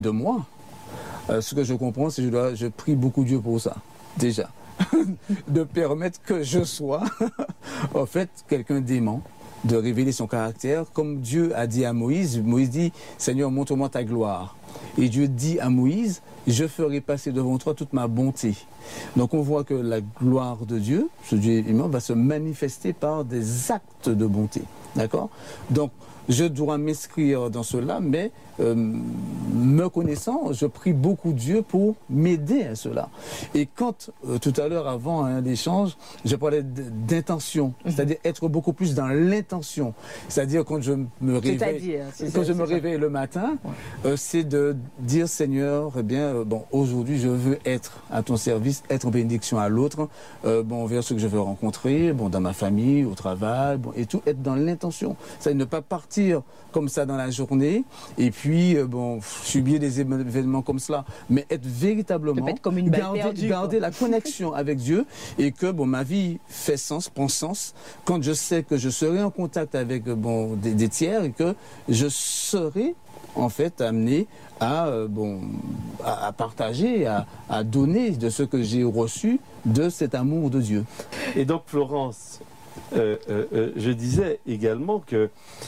de moi, ce que je comprends, c'est que je prie beaucoup Dieu pour ça, déjà. De permettre que je sois, en fait, quelqu'un d'aimant, de révéler son caractère. Comme Dieu a dit à Moïse, Moïse dit, Seigneur, montre-moi ta gloire. Et Dieu dit à Moïse, je ferai passer devant toi toute ma bonté. Donc on voit que la gloire de Dieu, ce Dieu aimant, va se manifester par des actes de bonté. D'accord? Donc, je dois m'inscrire dans cela, mais me connaissant, je prie beaucoup Dieu pour m'aider à cela. Et quand, tout à l'heure, avant l'échange, je parlais d'intention, c'est-à-dire être beaucoup plus dans l'intention. C'est-à-dire quand je me réveille, le matin, c'est de dire, Seigneur, eh bien, bon, aujourd'hui, je veux être à ton service, être en bénédiction à l'autre, bon, vers ceux que je veux rencontrer, bon, dans ma famille, au travail, bon, et tout, être dans l'intention. C'est-à-dire ne pas partir comme ça dans la journée, et puis bon, subir des événements comme cela, mais être véritablement, garder la connexion avec Dieu, et que bon, ma vie fait sens, prend sens, quand je sais que je serai en contact avec bon, des tiers, et que je serai en fait amené à, à partager, à donner de ce que j'ai reçu de cet amour de Dieu. Et donc Florence, je disais également que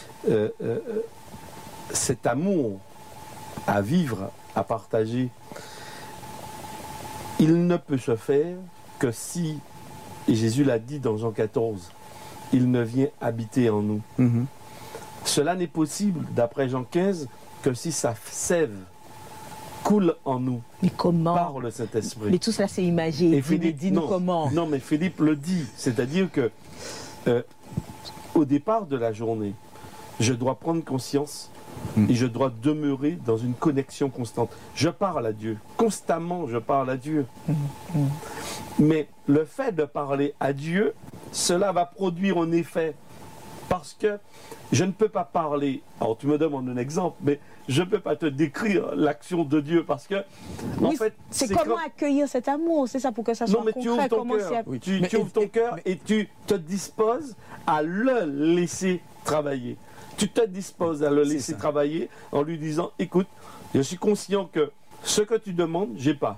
cet amour à vivre, à partager, il ne peut se faire que si, et Jésus l'a dit dans Jean 14, il ne vient habiter en nous. Cela n'est possible, d'après Jean 15, que si sa sève coule en nous. Mais comment? Par le Saint-Esprit. Mais tout cela c'est imagé. Et Philippe dit comment? Non, mais Philippe le dit. C'est-à-dire que au départ de la journée, je dois prendre conscience et je dois demeurer dans une connexion constante. Je parle à Dieu. Constamment, je parle à Dieu. Mais le fait de parler à Dieu, cela va produire un effet. Parce que je ne peux pas parler, alors tu me demandes un exemple, mais je ne peux pas te décrire l'action de Dieu parce que, en fait... C'est comment accueillir cet amour, c'est ça, pour que ça soit concret. Tu ouvres ton cœur, tu ouvres ton cœur et tu te disposes à le laisser travailler. Tu te disposes à le laisser travailler en lui disant, écoute, je suis conscient que ce que tu demandes, j'ai pas.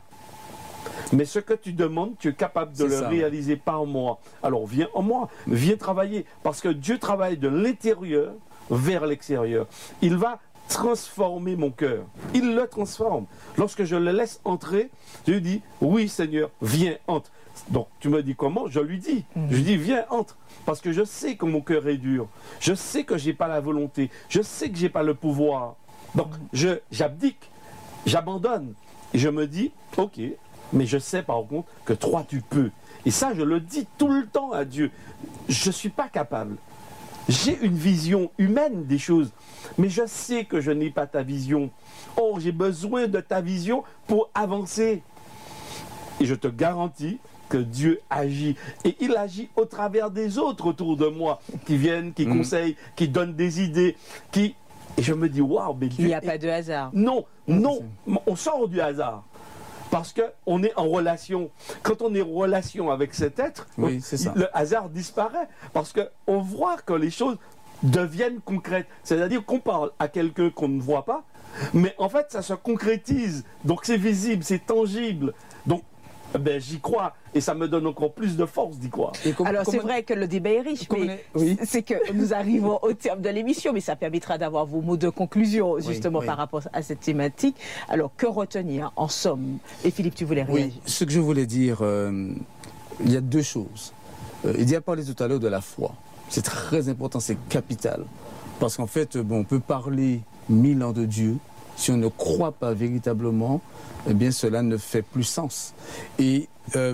Mais ce que tu demandes, tu es capable de le réaliser par moi. Alors viens en moi, viens travailler. Parce que Dieu travaille de l'intérieur vers l'extérieur. Il va transformer mon cœur. Il le transforme. Lorsque je le laisse entrer, je lui dis, oui Seigneur, viens, entre. Donc tu me dis comment? Je lui dis. Je lui dis, viens, entre. Parce que je sais que mon cœur est dur. Je sais que je n'ai pas la volonté. Je sais que je n'ai pas le pouvoir. Donc j'abdique, j'abandonne. Et je me dis, ok, mais je sais par contre que toi tu peux. Et ça je le dis tout le temps à Dieu. Je ne suis pas capable. J'ai une vision humaine des choses. Mais je sais que je n'ai pas ta vision. Or j'ai besoin de ta vision pour avancer. Et je te garantis que Dieu agit. Et il agit au travers des autres autour de moi, qui viennent, qui conseillent, qui donnent des idées, qui... Et je me dis, waouh, mais Dieu... Il n'y a pas de hasard. Non, non, on sort du hasard. Parce qu'on est en relation. Quand on est en relation avec cet être, le hasard disparaît. Parce qu'on voit que les choses deviennent concrètes. C'est-à-dire qu'on parle à quelqu'un qu'on ne voit pas, mais en fait, ça se concrétise. Donc c'est visible, c'est tangible. Donc, ben, j'y crois et ça me donne encore plus de force d'y croire. Alors c'est vrai que le débat est riche, mais c'est que nous arrivons au terme de l'émission, mais ça permettra d'avoir vos mots de conclusion justement par rapport à cette thématique. Alors que retenir en somme? Et Philippe, tu voulais réagir? Oui, ce que je voulais dire, il y a deux choses. Il y a parlé tout à l'heure de la foi. C'est très important, c'est capital. Parce qu'en fait, bon, on peut parler 1000 ans de Dieu, si on ne croit pas véritablement, eh bien cela ne fait plus sens. Et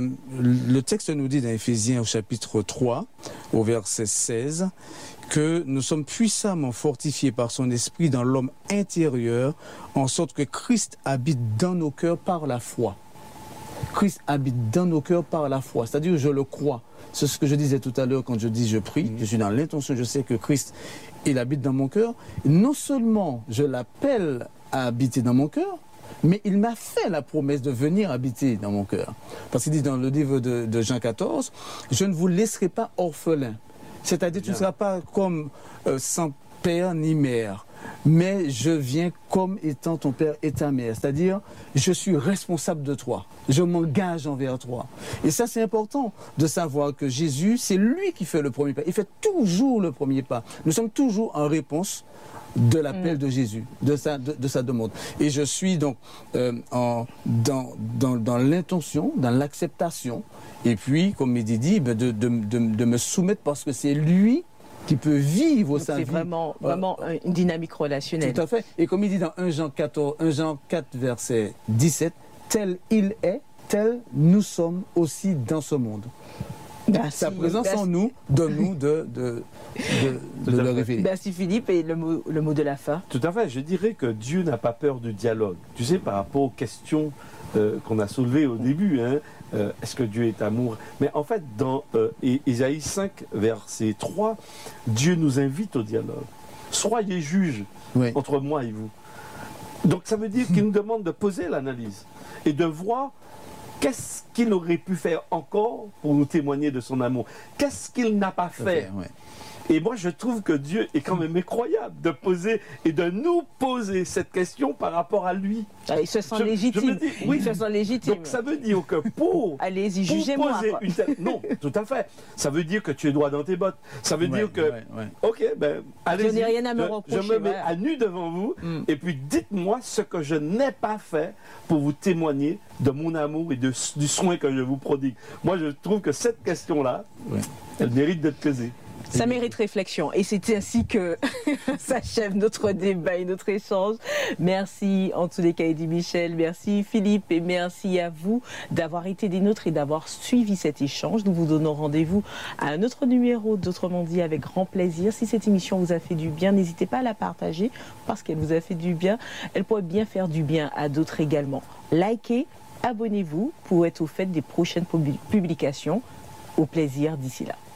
le texte nous dit dans Éphésiens au chapitre 3, au verset 16, que nous sommes puissamment fortifiés par son esprit dans l'homme intérieur, en sorte que Christ habite dans nos cœurs par la foi. Christ habite dans nos cœurs par la foi, c'est-à-dire je le crois. C'est ce que je disais tout à l'heure quand je dis je prie, je suis dans l'intention, je sais que Christ, il habite dans mon cœur. Non seulement je l'appelle à habiter dans mon cœur, mais il m'a fait la promesse de venir habiter dans mon cœur. Parce qu'il dit dans le livre de Jean 14, je ne vous laisserai pas orphelin. C'est-à-dire tu ne seras pas comme sans père ni mère. mais je viens comme étant ton père et ta mère. C'est-à-dire, je suis responsable de toi. Je m'engage envers toi. Et ça, c'est important de savoir que Jésus, c'est lui qui fait le premier pas. Il fait toujours le premier pas. Nous sommes toujours en réponse de l'appel de Jésus, de sa demande. Et je suis donc dans l'intention, dans l'acceptation, et puis, comme il dit, de me soumettre parce que c'est lui qui peut vivre sa vie. C'est vraiment une dynamique relationnelle. Tout à fait. Et comme il dit dans 1 Jean 4, verset 17, tel il est, tel nous sommes aussi dans ce monde. Merci, sa présence en nous, donne-nous de le révéler. Merci Philippe, et le mot de la fin. Tout à fait, je dirais que Dieu n'a pas peur du dialogue. Tu sais, par rapport aux questions qu'on a soulevées au début, est-ce que Dieu est amour? Mais en fait, dans Isaïe 5, verset 3, Dieu nous invite au dialogue. Soyez juges entre moi et vous. Donc ça veut dire qu'il nous demande de poser l'analyse et de voir qu'est-ce qu'il aurait pu faire encore pour nous témoigner de son amour. Qu'est-ce qu'il n'a pas fait? Et moi, je trouve que Dieu est quand même incroyable de poser et de nous poser cette question par rapport à lui. Il se sent légitime. Il se sent légitime. Donc ça veut dire que pour... Allez-y, jugez-moi. Non, tout à fait. Ça veut dire que tu es droit dans tes bottes. Ça veut dire que... Ok, ben, allez-y. Je n'ai rien à me reprocher. Je me mets à nu devant vous et puis dites-moi ce que je n'ai pas fait pour vous témoigner de mon amour et du soin que je vous prodigue. Moi, je trouve que cette question-là, elle mérite d'être posée. Ça mérite réflexion, et c'est ainsi que s'achève notre débat et notre échange. Merci en tous les cas Eddy Michel, merci Philippe, et merci à vous d'avoir été des nôtres et d'avoir suivi cet échange. Nous vous donnons rendez-vous à un autre numéro d'Autrement dit avec grand plaisir. Si cette émission vous a fait du bien, n'hésitez pas à la partager parce qu'elle vous a fait du bien. Elle pourrait bien faire du bien à d'autres également. Likez, abonnez-vous pour être au fait des prochaines publications. Au plaisir d'ici là.